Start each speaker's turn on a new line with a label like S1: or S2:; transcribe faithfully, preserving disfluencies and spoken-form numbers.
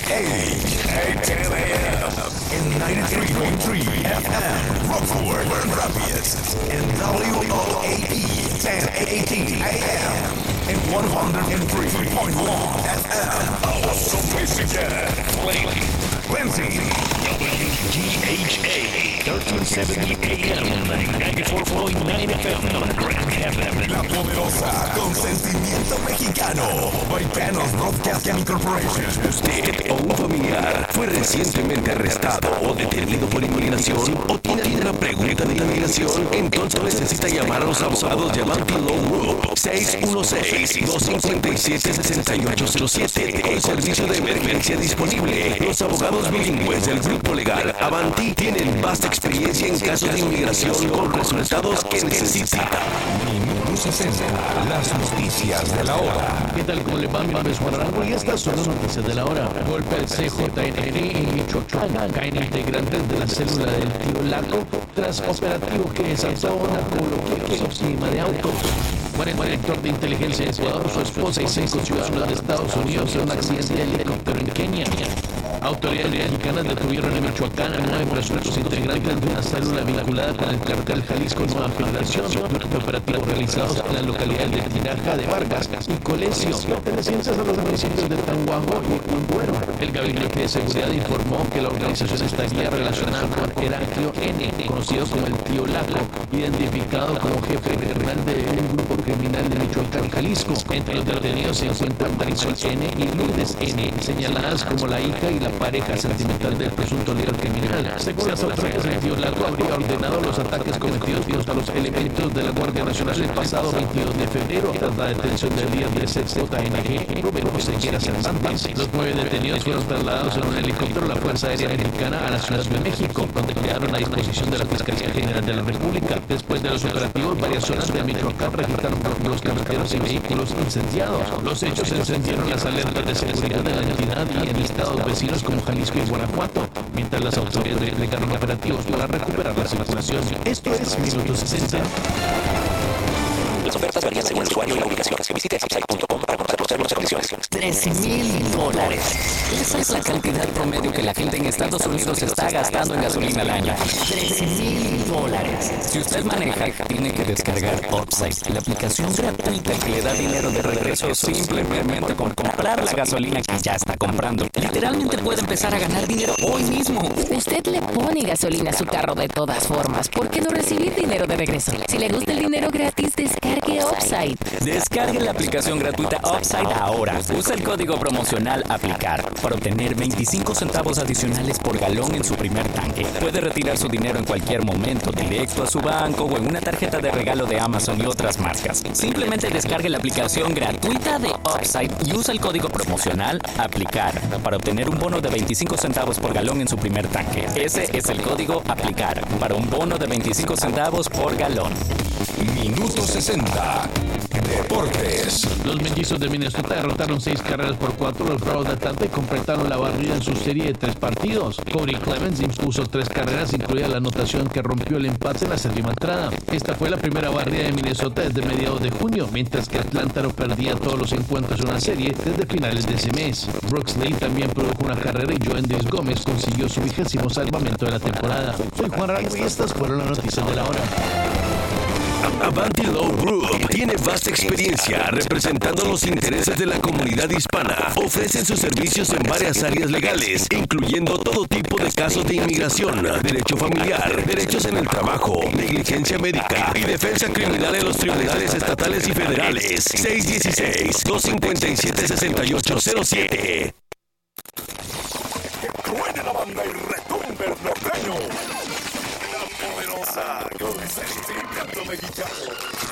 S1: eight ten a.m. in ninety-three point three F M, Rockford, Grand Rapids, and W O A P ten eighty A M in one oh three point one F M. Awesome Michigan, Lindsay,
S2: W G H A thirteen seventy A M, ninety-four point nine F M, Grand Rapids.
S1: La poderosa con sentimiento mexicano, Vaipanos Broadcasting Corporation.
S3: ¿Usted o un familiar fue recientemente arrestado o detenido por inmigración o tiene alguna pregunta de inmigración? Entonces necesita llamar a los abogados de Avanti Law Group seis uno seis, dos cinco siete, seis ocho cero siete. El servicio de emergencia disponible. Los abogados bilingües del grupo legal Avanti tienen vasta experiencia en casos de inmigración con resultados que necesita.
S1: Minuto sesenta, las noticias de la hora.
S4: ¿Qué tal? ¿Cómo le va? Mi nombre es Juan Rango y estas son las noticias de la hora. Golpe al C J N N en Michoacán. Caen integrantes de la célula del Tío Laco tras operativo que desató una coloquia de autos. Muere el director de inteligencia de Ecuador, su esposa y cinco ciudadanos de Estados Unidos en un accidente de helicóptero en Kenia. Autoridades mexicanas detuvieron en Michoacán a nueve presuntos integrantes de una célula vinculada con el cartel Jalisco Nueva Generación, durante operativos realizados en las localidades de Tinaja de Vargas y Colesio, pertenecientes a los municipios de Tanguajo y Humbuero. El Gabinete de Seguridad informó que la organización estaría relacionada con Heraclio N., conocido como el Tío Laco, identificado como jefe regional de un grupo criminal de Michoacán, Jalisco. Entre los detenidos se encuentran Marisol N. y Lourdes N., señaladas como la hija y la pareja sentimental del presunto líder criminal. Según las autoridades, el Tío Laco habría ordenado los ataques cometidos contra los elementos de la Guardia Nacional el pasado veintidós de febrero, tras la detención del líder de C J N G, Rubén Josequera Cervantes. Los nueve detenidos fueron trasladados en un helicóptero a la Fuerza Aérea Mexicana a la Ciudad de México, donde quedaron a disposición de la Fiscalía General de la República. Después de los operativos, varias zonas de Michoacán registraron bloqueos carreteros y vehículos incendiados. Los hechos encendieron las alertas de seguridad de la entidad y en estados vecinos como Jalisco y Guanajuato, mientras las autoridades desplegaron operativos para recuperar la circulación. Esto es Minuto sesenta.
S5: Las ofertas varían según el usuario y la ubicación. Visite upside punto com para conocer los términos y condiciones.
S6: trece mil dólares. Esa es la cantidad promedio que la gente en Estados Unidos está gastando en gasolina al año. trece mil dólares. Si usted maneja, tiene que descargar Upside, la aplicación gratuita que le da dinero de regreso simplemente con comprar la gasolina que ya está comprando. Literalmente puede empezar a ganar dinero hoy mismo.
S7: Usted le pone gasolina a su carro de todas formas. ¿Por qué no recibir dinero de regreso? Si le gusta el dinero gratis, descargue Upside.
S6: Descargue la aplicación gratuita Upside ahora. Usa el código promocional APLICAR para obtener veinticinco centavos adicionales por galón en su primer tanque. Puede retirar su dinero en cualquier momento, directo a su banco o en una tarjeta de regalo de Amazon y otras marcas. Simplemente descargue la aplicación gratuita de Upside y usa el código promocional APLICAR para obtener un bono de veinticinco centavos por galón en su primer tanque. Ese es el código APLICAR para un bono de veinticinco centavos por galón.
S1: Minuto sesenta, Deportes.
S4: Los mellizos de Minnesota derrotaron seis carreras por cuatro a los Bravos de Atlanta y completaron la barrida en su serie de tres partidos. Cody Clemens impuso tres carreras, incluida la anotación que rompió el empate en la séptima entrada. Esta fue la primera barrida de Minnesota desde mediados de junio, mientras que Atlanta no perdía todos los encuentros en una serie desde finales de ese mes. Brooks Lee también produjo una carrera y Joendis Gómez consiguió su vigésimo salvamento de la temporada. Soy Juan Rango y estas fueron las noticias de la hora.
S3: Avanti Law Group tiene vasta experiencia representando los intereses de la comunidad hispana. Ofrecen sus servicios en varias áreas legales, incluyendo todo tipo de casos de inmigración, derecho familiar, derechos en el trabajo, negligencia médica y defensa criminal en los tribunales estatales y federales. seis uno seis, dos cinco siete, seis ocho cero siete.
S1: Truene la banda y retumbe el norteño. La poderosa con sentimiento mexicano.